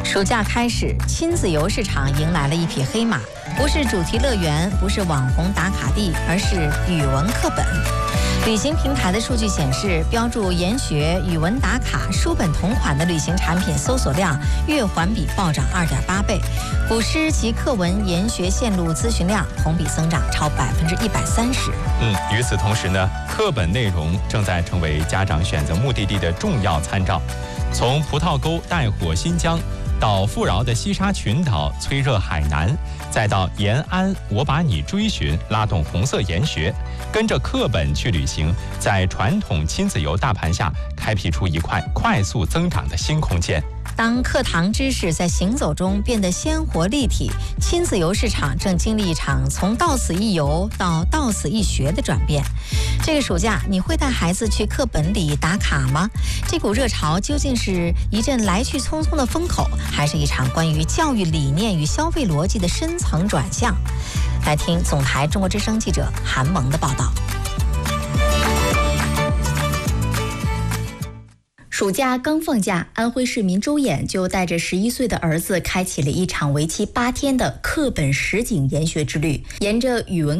暑假开始，亲子游市场迎来了一匹黑马，不是主题乐园，不是网红打卡地，而是语文课本。旅行平台的数据显示，标注研学、语文打卡、书本同款的旅行产品搜索量月环比暴涨2.8倍，古诗及课文研学线路咨询量同比增长超130%。 与此同时呢，课本内容正在成为家长选择目的地的重要参照。从葡萄沟带火新疆，到富饶的西沙群岛催热海南，再到延安我把你追寻拉动红色研学，跟着课本去旅行，在传统亲子游大盘下开辟出一块快速增长的新空间。 当课堂知识在行走中变得鲜活立体，亲子游市场正经历一场从到此一游到此一学的转变。这个暑假，你会带孩子去课本里打卡吗？这股热潮究竟是一阵来去匆匆的风口，还是一场关于教育理念与消费逻辑的深层转向？来听总台中国之声记者韩萌的报道。 暑假刚放假，安徽市民周衍就带着11岁的儿子开启了一场为期8天的课本实景研学之旅，沿着语文